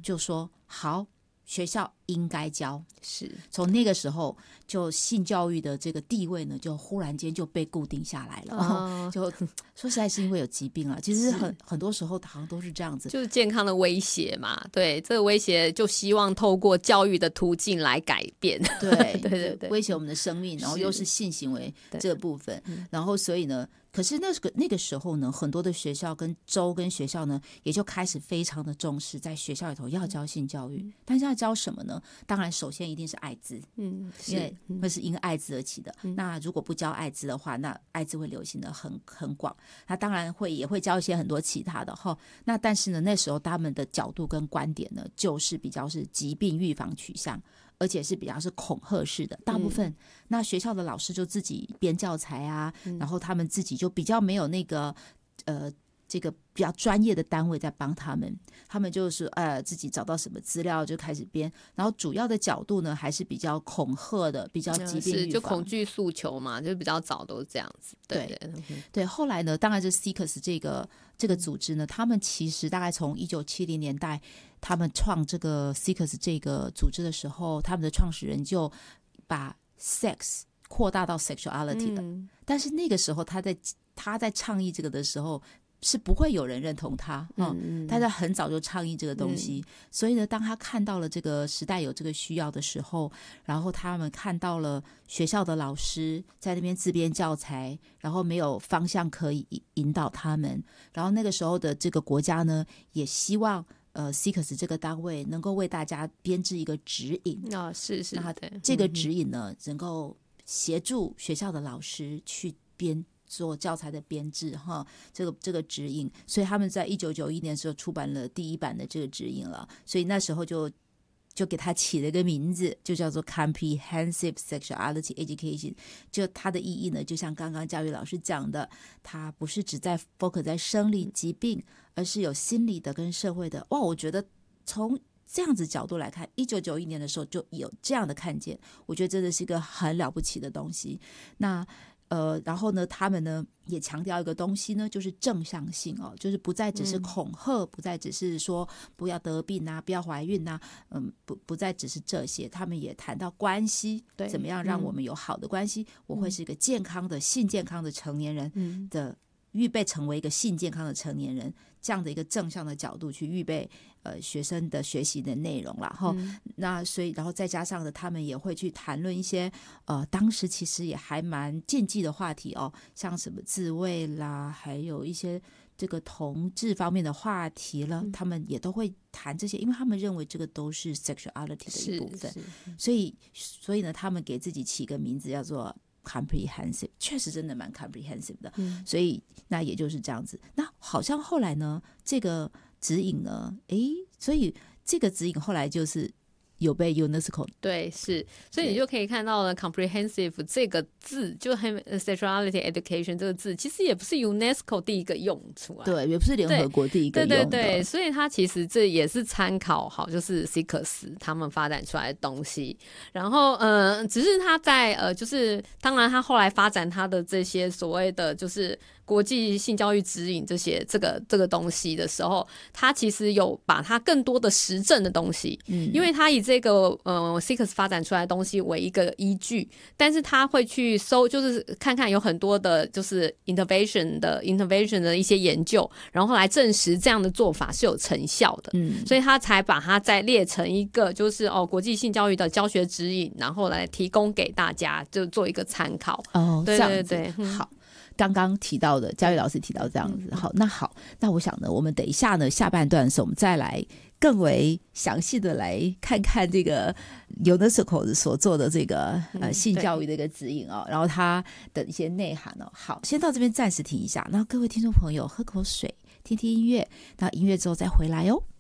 就说好，学校应该教。 是从那个时候，就性教育的这个地位呢，就忽然间就被固定下来了。就说实在是因为有疾病了，其实很多时候好像都是这样子， 就是健康的威胁嘛。对，这个威胁就希望透过教育的途径来改变。 对对对对， 威胁我们的生命，然后又是性行为这个部分，然后所以呢。可是那个时候呢，很多的学校跟州跟学校呢，也就开始非常的重视，在学校里头要教性教育。但是要教什么呢？当然，首先一定是艾滋，因为会是因艾滋而起的。那如果不教艾滋的话，那艾滋会流行的很广。那当然也会教一些很多其他的哈。那但是呢，那时候他们的角度跟观点呢，就是比较是疾病预防取向。而且是比较是恐吓式的，大部分那学校的老师就自己编教材啊，然后他们自己就比较没有那个这个比较专业的单位在帮他们就是自己找到什么资料就开始编，然后主要的角度呢还是比较恐吓的，比较疾病预防， 就恐惧诉求嘛，就比较早都是这样子。 对，后来呢，当然是 SIECUS 这个组织呢，他们其实大概从1970年代他们创这个 SIECUS 这个组织的时候，他们的创始人就把 sex 扩大到 sexuality 了。但是那个时候他在倡议这个的时候是不会有人认同他，大家很早就倡议这个东西，所以呢，当他看到了这个时代有这个需要的时候，然后他们看到了学校的老师在那边自编教材，然后没有方向可以引导他们，然后那个时候的这个国家呢，也希望SIECUS 这个单位能够为大家编制一个指引是那这个指引呢，能够协助学校的老师去做教材的编制这个指引，所以他们在1991年的时候出版了第一版的这个指引了，所以那时候就给他起了一个名字，就叫做 Comprehensive Sexuality Education。 就它的意义呢，就像刚刚教育老师讲的，它不是只在 focus 在生理疾病，而是有心理的跟社会的。哇，我觉得从这样子角度来看，1991年的时候就有这样的看见，我觉得真的是一个很了不起的东西。那然后呢，他们呢也强调一个东西呢，就是正向性就是不再只是恐吓，不再只是说不要得病啊，不要怀孕啊，不再只是这些，他们也谈到关系，怎么样让我们有好的关系，我会是一个健康的性健康的成年人的预备成为一个性健康的成年人，这样的一个正向的角度去预备学生的学习的内容啦那所以然后再加上的他们也会去谈论一些当时其实也还蛮禁忌的话题像什么自慰啦，还有一些这个同志方面的话题了，他们也都会谈这些，因为他们认为这个都是 sexuality 的一部分，所以呢，他们给自己起一个名字叫做comprehensive， 确实真的蛮 comprehensive 的所以那也就是这样子。那好像后来呢，这个指引呢所以这个指引后来就是有被 UNESCO 对是，所以你就可以看到了 comprehensive 这个字，就 sexuality education 这个字其实也不是 UNESCO 第一个用出来， 对，也不是联合国第一个用的， 对，所以它其实这也是参考好就是 SIECUS 他们发展出来的东西，然后只是他在就是当然他后来发展他的这些所谓的就是国际性教育指引这个东西的时候，他其实有把它更多的实证的东西因为他以这个SIECUS 发展出来的东西为一个依据，但是他会去就是看看有很多的就是 intervention 的一些研究，然后来证实这样的做法是有成效的所以他才把它再列成一个就是国际性教育的教学指引，然后来提供给大家就做一个参考对好，刚刚提到的教育老师提到这样子好，那我想呢，我们等一下呢下半段的时候我们再来更为详细的来看看这个 UNESCO 所做的这个性教育的一个指引然后它的一些内涵好，先到这边暂时停一下，然后各位听众朋友喝口水听听音乐，那音乐之后再回来